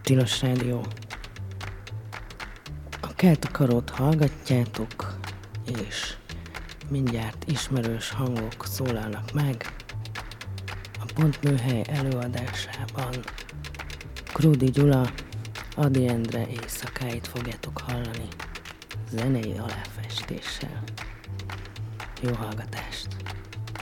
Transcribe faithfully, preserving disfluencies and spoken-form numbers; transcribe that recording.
Tilos Rádió. A Keltakarót hallgatjátok, és mindjárt ismerős hangok szólalnak meg. A Pontműhely előadásában Krúdi Gyula, Ady Endre éjszakáit fogjátok hallani zenei aláfestéssel. Jó hallgatást!